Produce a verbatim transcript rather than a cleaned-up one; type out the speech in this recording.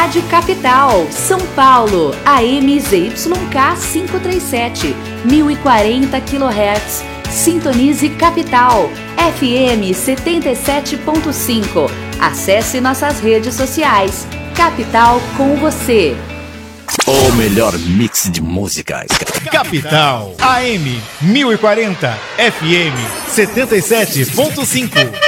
Rádio Capital, São Paulo, A M Z Y K quinhentos e trinta e sete, mil e quarenta quilohertz. Sintonize Capital, F M setenta e sete ponto cinco. Acesse nossas redes sociais. Capital com você. O melhor mix de músicas. Capital, A M mil e quarenta, F M setenta e sete ponto cinco.